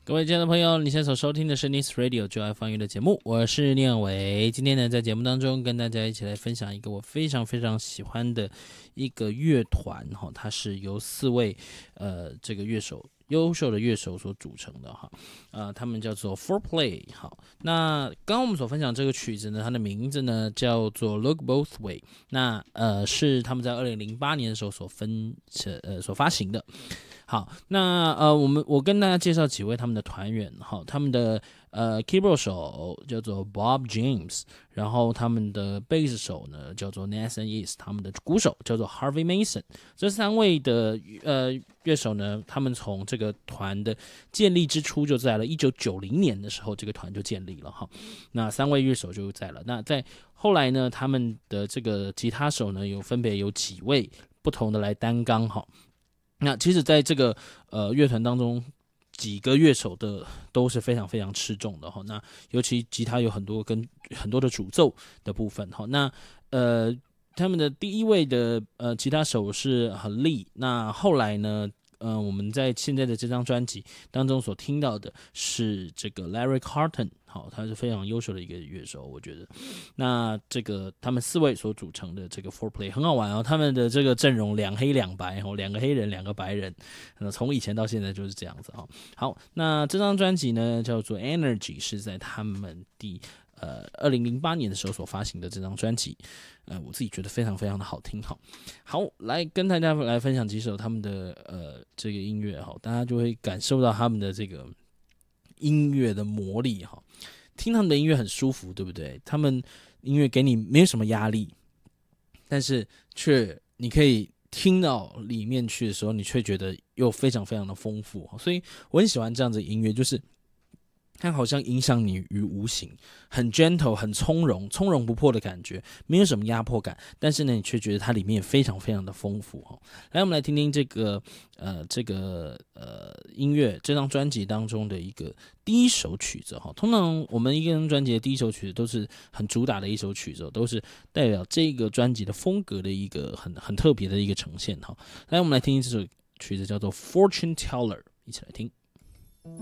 各位亲爱的朋友，你现在所收听的是 Nice Radio 就爱放乐的节目，我是念伟。今天呢，在节目当中跟大家一起来分享一个我非常非常喜欢的一个乐团哈，它是由4位这个优秀的乐手所组成的哈，他们叫做 Fourplay。好，那刚刚我们所分享这个曲子呢，它的名字呢叫做 Look Both Way。那是他们在2008年的时候所发行的。好，那我跟大家介绍几位他们的团员哈，他们的keyboard 手叫做 Bob James， 然后他们的贝斯手呢叫做 Nathan East， 他们的鼓手叫做 Harvey Mason。这3位的乐手呢，他们从这个团的建立之初就在了1990年的时候，这个团就建立了哈。那3位乐手就在了。那在后来呢，他们的这个吉他手呢，分别有几位不同的来担纲哈。那其实在这个乐团当中，几个乐手的都是非常非常吃重的哈。那尤其吉他有很多的主奏的部分哈。那他们的第1位的吉他手是Lee。那后来呢，我们在现在的这张专辑当中所听到的是这个 Larry Carlton。好，他是非常优秀的一个乐手，我觉得。那这个他们4位所组成的这个 Fourplay 很好玩哦，他们的这个阵容2黑2白哦，2个黑人2个白人，从以前到现在就是这样子哦。好，那这张专辑呢叫做 Energy， 是在他们2008年的时候所发行的这张专辑。我自己觉得非常非常的好听哈。好，来跟大家来分享几首他们的这个音乐哈，大家就会感受到他们的这个音乐的魔力哈。听他们的音乐很舒服，对不对？他们音乐给你没有什么压力，但是却你可以听到里面去的时候，你却觉得又非常非常的丰富。所以我很喜欢这样子的音乐，就是它好像影响你于无形，很 gentle， 很从容不迫的感觉，没有什么压迫感，但是呢，你却觉得它里面非常非常的丰富哈。来，我们来听听这个音乐，这张专辑当中的一个第1首曲子哈。通常我们一张专辑的第1首曲子都是很主打的一首曲子，都是代表这个专辑的风格的一个很特别的一个呈现哈。来，我们来听听这首曲子，叫做 Fortune Teller， 一起来听。